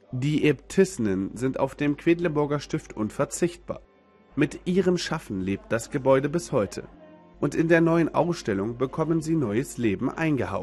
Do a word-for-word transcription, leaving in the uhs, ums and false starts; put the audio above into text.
Die Äbtissinnen sind auf dem Quedlinburger Stift unverzichtbar. Mit ihrem Schaffen lebt das Gebäude bis heute. Und in der neuen Ausstellung bekommen sie neues Leben eingehaucht.